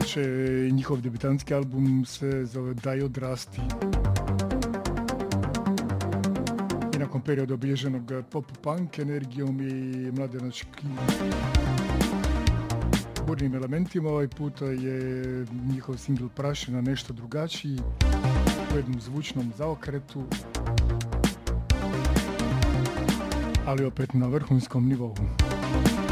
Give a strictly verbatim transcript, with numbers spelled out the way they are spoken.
inače njihov debitanski album se zove Daj odrasti. I nakon perioda obilježenog pop-punk energijom i mladenačkim burnim elementima, ovaj puta je njihov singl Prašina nešto drugačiji, u jednom zvučnom zaokretu, ali opet na vrhunskom nivou.